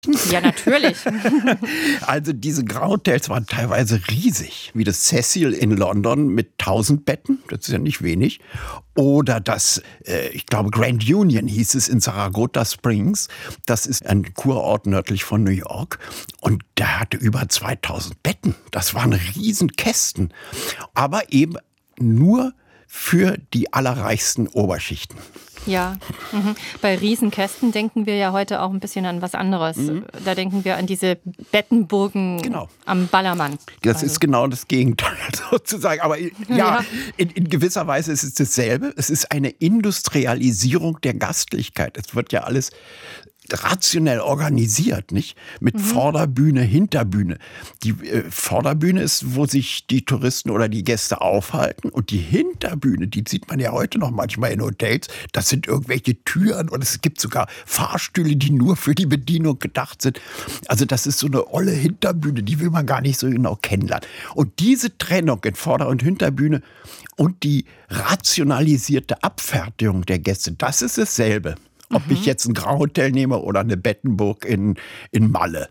Ja, natürlich. Also diese Grauhotels waren teilweise riesig, wie das Cecil in London mit 1000 Betten, das ist ja nicht wenig. Oder das, ich glaube Grand Union hieß es in Saratoga Springs, das ist ein Kurort nördlich von New York. Und der hatte über 2000 Betten, das waren Riesenkästen, aber eben nur für die allerreichsten Oberschichten. Ja, bei Riesenkästen denken wir ja heute auch ein bisschen an was anderes. Da denken wir an diese Bettenburgen am Ballermann. Das ist genau das Gegenteil sozusagen. Aber ja. In gewisser Weise ist es dasselbe. Es ist eine Industrialisierung der Gastlichkeit. Es wird ja alles rationell organisiert, nicht? Mit Vorderbühne, Hinterbühne. Die Vorderbühne ist, wo sich die Touristen oder die Gäste aufhalten. Und die Hinterbühne, die sieht man ja heute noch manchmal in Hotels. Das sind irgendwelche Türen und es gibt sogar Fahrstühle, die nur für die Bedienung gedacht sind. Also das ist so eine olle Hinterbühne, die will man gar nicht so genau kennenlernen. Und diese Trennung in Vorder- und Hinterbühne und die rationalisierte Abfertigung der Gäste, das ist dasselbe. Ob ich jetzt ein Grauhotel nehme oder eine Bettenburg in Malle.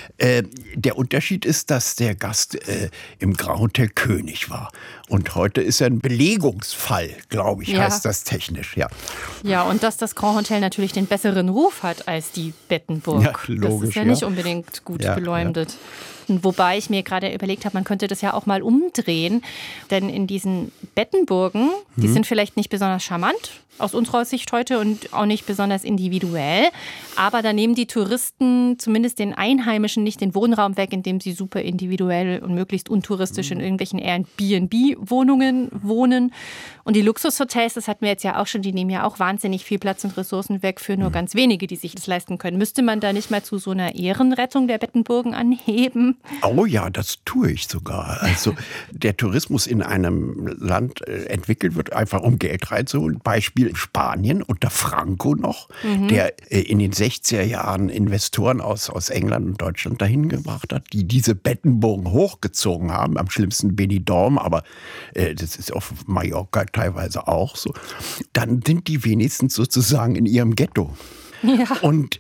Der Unterschied ist, dass der Gast im Grauhotel König war. Und heute ist er ein Belegungsfall, glaube ich, heißt das technisch. Ja. Ja, und dass das Grauhotel natürlich den besseren Ruf hat als die Bettenburg. Ja, logisch, das ist ja nicht unbedingt gut beleumundet. Ja. Wobei ich mir gerade überlegt habe, man könnte das ja auch mal umdrehen. Denn in diesen Bettenburgen, die sind vielleicht nicht besonders charmant aus unserer Sicht heute und auch nicht besonders individuell. Aber da nehmen die Touristen zumindest den Einheimischen nicht den Wohnraum weg, indem sie super individuell und möglichst untouristisch in irgendwelchen Airbnb-Wohnungen wohnen. Und die Luxushotels, das hatten wir jetzt ja auch schon, die nehmen ja auch wahnsinnig viel Platz und Ressourcen weg für nur ganz wenige, die sich das leisten können. Müsste man da nicht mal zu so einer Ehrenrettung der Bettenburgen anheben? Oh ja, das tue ich sogar. Also der Tourismus in einem Land entwickelt wird, einfach um Geld reinzuholen. Beispiel Spanien unter Franco noch, der in den 60er Jahren Investoren aus England und Deutschland dahin gebracht hat, die diese Bettenburgen hochgezogen haben. Am schlimmsten Benidorm, aber das ist auf Mallorca teilweise auch so. Dann sind die wenigstens sozusagen in ihrem Ghetto. Ja. Und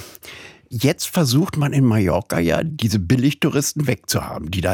jetzt versucht man in Mallorca ja, diese Billigtouristen wegzuhaben, die da,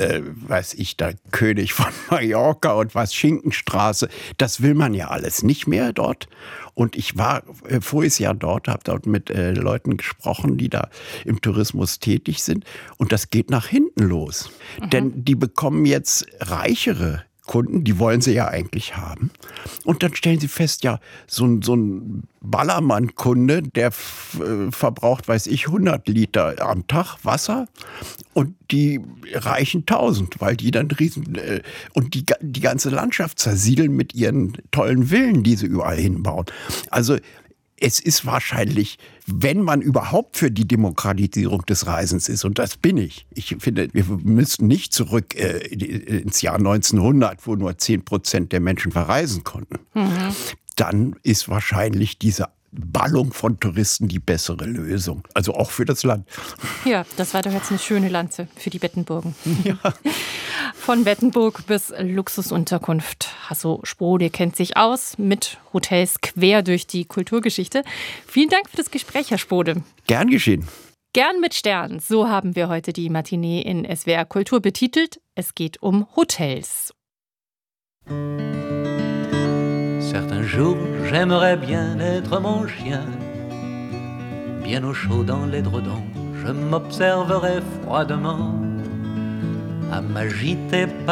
der König von Mallorca und Schinkenstraße, das will man ja alles nicht mehr dort. Und ich war voriges Jahr dort, habe dort mit Leuten gesprochen, die da im Tourismus tätig sind. Und das geht nach hinten los. Denn die bekommen jetzt reichere Kunden, die wollen sie ja eigentlich haben. Und dann stellen sie fest, ja, so ein Ballermann-Kunde, der verbraucht, 100 Liter am Tag Wasser und die reichen 1000, weil die dann und die ganze Landschaft zersiedeln mit ihren tollen Villen, die sie überall hinbauen. Also es ist wahrscheinlich, wenn man überhaupt für die Demokratisierung des Reisens ist, und das bin ich. Ich finde, wir müssten nicht zurück ins Jahr 1900, wo nur 10% der Menschen verreisen konnten. Dann ist wahrscheinlich diese Ballung von Touristen die bessere Lösung. Also auch für das Land. Ja, das war doch jetzt eine schöne Lanze für die Bettenburgen. Ja. Von Bettenburg bis Luxusunterkunft. Hasso Sprode kennt sich aus mit Hotels quer durch die Kulturgeschichte. Vielen Dank für das Gespräch, Herr Sprode. Gern geschehen. Gern mit Stern. So haben wir heute die Matinee in SWR Kultur betitelt. Es geht um Hotels. Certains jours, j'aimerais bien être mon chien, bien au chaud dans l'édredon, je m'observerais froidement, à m'agiter